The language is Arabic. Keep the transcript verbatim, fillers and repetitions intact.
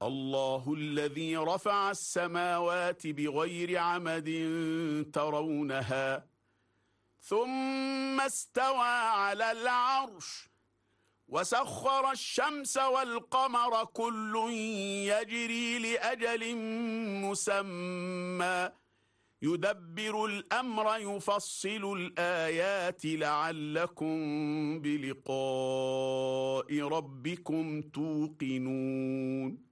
الله الذي رفع السماوات بغير عمد ترونها ثم استوى على العرش وسخر الشمس والقمر كل يجري لأجل مسمى يدبر الأمر يفصل الآيات لعلكم بلقاء ربكم توقنون